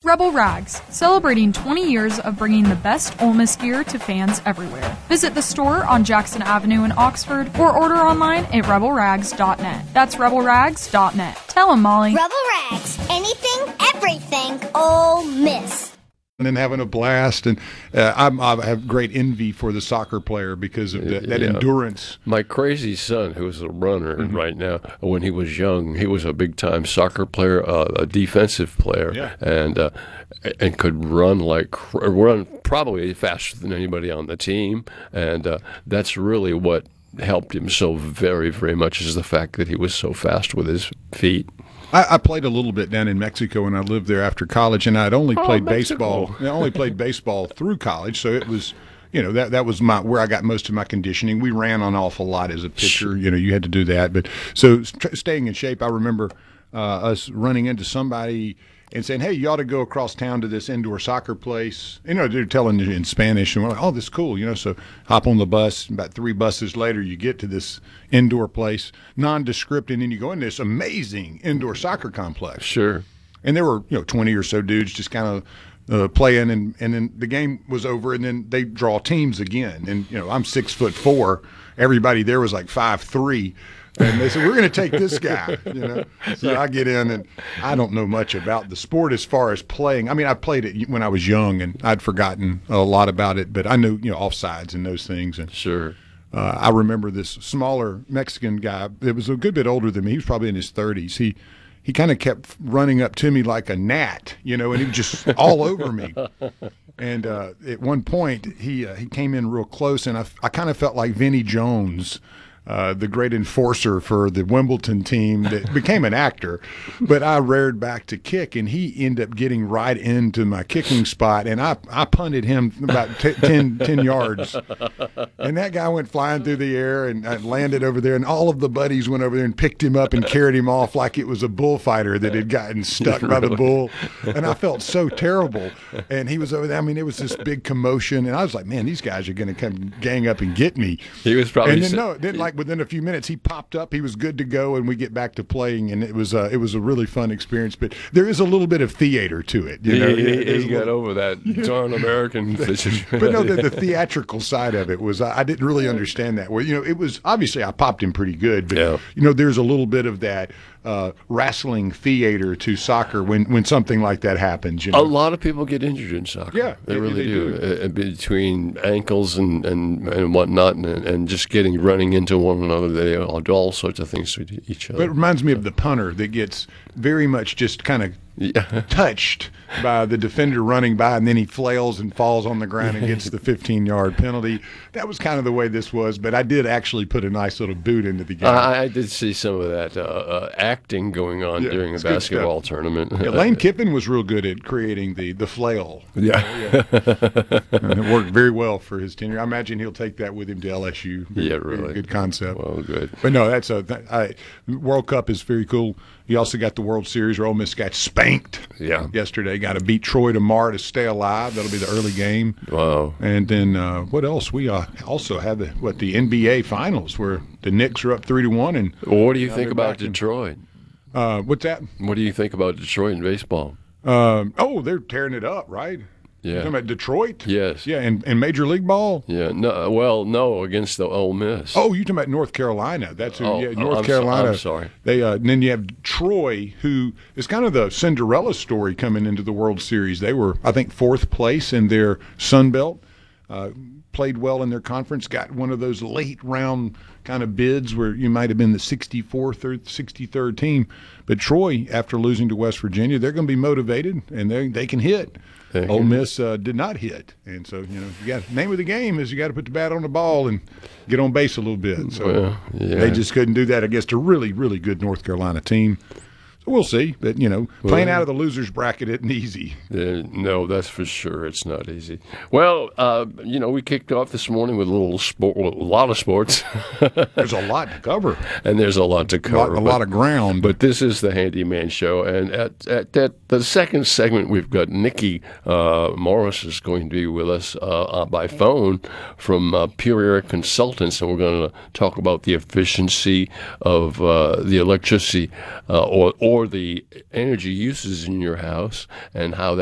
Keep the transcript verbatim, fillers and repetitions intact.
Rebel Rags, celebrating twenty years of bringing the best Ole Miss gear to fans everywhere. Visit the store on Jackson Avenue in Oxford or order online at rebel rags dot net. That's rebel rags dot net. Tell them, Molly. Rebel Rags, anything, everything, Ole Miss. And then having a blast, and uh, I'm, I have great envy for the soccer player because of the, that Yeah. endurance. My crazy son, who's a runner Mm-hmm. right now, when he was young, he was a big-time soccer player, uh, a defensive player, Yeah. and uh, and could run like cr- run probably faster than anybody on the team, and uh, that's really what helped him so very, very much is the fact that he was so fast with his feet. I, I played a little bit down in Mexico, and I lived there after college, and I'd only Oh, played Mexico. baseball. I only played baseball through college, so it was, you know, that that was my where I got most of my conditioning. We ran an awful lot as a pitcher. You know, you had to do that. But so st- staying in shape, I remember uh, us running into somebody and saying, "Hey, you ought to go across town to this indoor soccer place." You know, they're telling you in Spanish, and we're like, "Oh, this is cool." You know, so hop on the bus. About three buses later, you get to this indoor place, nondescript, and then you go in this amazing indoor soccer complex. Sure. And there were, you know, twenty or so dudes just kind of uh, playing, and, and then the game was over, and then they draw teams again. And, you know, I'm six foot four. Everybody there was like five three. And they said, we're going to take this guy, you know. So yeah. I get in, and I don't know much about the sport as far as playing. I mean, I played it when I was young, and I'd forgotten a lot about it. But I knew, you know, offsides and those things. And Sure. Uh, I remember this smaller Mexican guy. It was a good bit older than me. He was probably in his thirties. He he kind of kept running up to me like a gnat, you know, and he was just all over me. And uh, at one point, he uh, he came in real close, and I, I kind of felt like Vinnie Jones, uh, the great enforcer for the Wimbledon team that became an actor. But I reared back to kick, and he ended up getting right into my kicking spot, and I, I punted him about t- ten, ten yards. And that guy went flying through the air, and I landed over there, and all of the buddies went over there and picked him up and carried him off like it was a bullfighter that had gotten stuck by the bull. And I felt so terrible. And he was over there. I mean, it was this big commotion, and I was like, man, these guys are going to come gang up and get me. He was probably and then, sa- no, then like within a few minutes, he popped up. He was good to go, and we get back to playing, and it was uh, it was a really fun experience. But there is a little bit of theater to it. You He, know, he, There's he a got little- over that darn American situation. but no, the, the theatrical side of it was I, I didn't really understand that. Well, you know, it was obviously I popped him pretty good, but Yeah. you know, there's a little bit of that uh, wrestling theater to soccer when, when something like that happens. You A know, lot of people get injured in soccer. Yeah, they they- really they do. do. Uh, between ankles and, and, and whatnot, and, and just getting running into one another, they all do all sorts of things to each but it other. reminds me of the punter that gets very much just kind of Yeah. touched by the defender running by, and then he flails and falls on the ground and gets the fifteen-yard penalty. That was kind of the way this was, but I did actually put a nice little boot into the game. I, I did see some of that uh, uh, acting going on Yeah, during a it's good basketball tournament. Yeah, Lane Kiffin was real good at creating the, the flail. Yeah. And it worked very well for his tenure. I imagine he'll take that with him to L S U. Yeah, Very really. good concept. Well, good. But no, that's a that, I, World Cup is very cool. You also got the World Series where Ole Miss got spanked Yeah. yesterday. Got to beat Troy tomorrow to stay alive. That'll be the early game. Wow. And then uh, what else? We uh, also have the what the N B A Finals where the Knicks are up three to one. And Well, what do you Now think they're about back in- Detroit? uh, what's that? What do you think about Detroit in baseball? Um, oh, they're tearing it up, right? Yeah. You're talking about Detroit? Yes. Yeah, and, and Major League Ball? Yeah. No. Well, no, against the Ole Miss. Oh, you're talking about North Carolina. That's who, Oh, yeah, oh, North I'm so- Carolina. I'm sorry. They uh, and then you have Troy, who is kind of the Cinderella story coming into the World Series. They were, I think, fourth place in their Sun Belt. Uh, played well in their conference. Got one of those late round kind of bids where you might have been the sixty-fourth or sixty-third team. But Troy, after losing to West Virginia, they're going to be motivated and they they can hit. They Ole can. Miss uh, did not hit, and so you know, you got name of the game is you got to put the bat on the ball and get on base a little bit. So Well, yeah. they just couldn't do that against a really, really good North Carolina team. So we'll see. But you know, playing Well- out of the losers bracket isn't easy. Uh, no, that's for sure. It's not easy. Well, uh, you know, we kicked off this morning with a little sport, well, a lot of sports, There's a lot to cover, and there's a lot to a lot, cover. a but- lot of ground. But this is the Handyman Show, and at, at that the second segment, we've got Nikki uh, Morris is going to be with us uh, uh, by phone from uh, Pure Air Consultants, and we're going to talk about the efficiency of uh, the electricity uh, or or the energy uses in your house and how that